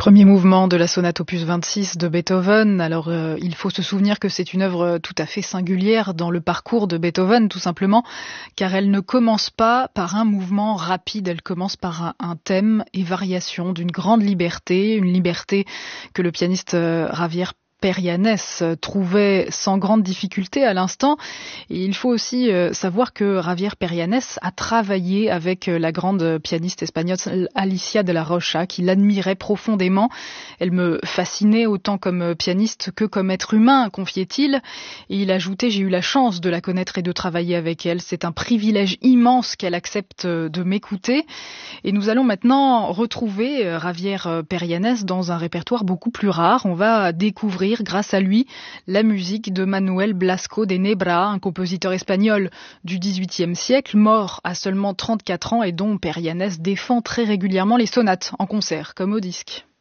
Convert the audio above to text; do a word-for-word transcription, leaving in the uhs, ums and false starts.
Premier mouvement de la sonate opus vingt-six de Beethoven. Alors euh, il faut se souvenir que c'est une œuvre tout à fait singulière dans le parcours de Beethoven, tout simplement, car elle ne commence pas par un mouvement rapide, elle commence par un, un thème et variation d'une grande liberté, une liberté que le pianiste euh, Javier Perianes trouvait sans grande difficulté à l'instant. Et il faut aussi euh, savoir que Javier Perianes a travaillé avec euh, la grande pianiste espagnole Alicia de la Rocha, qui l'admirait profondément. Elle me fascinait autant comme pianiste que comme être humain, confiait-il. Et il ajoutait: j'ai eu la chance de la connaître et de travailler avec elle. C'est un privilège immense qu'elle accepte de m'écouter. Et nous allons maintenant retrouver euh, Javier Perianes dans un répertoire beaucoup plus rare. On va découvrir grâce à lui la musique de Manuel Blasco de Nebra, un compositeur espagnol du dix-huitième siècle, mort à seulement trente-quatre ans et dont Perianes défend très régulièrement les sonates en concert comme au disque.